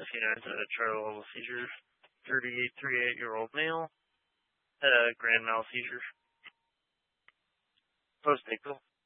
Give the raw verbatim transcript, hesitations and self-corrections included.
canines had a trial level seizure. thirty-eight, thirty-eight-year-old male had a grand mal seizure. Post-April.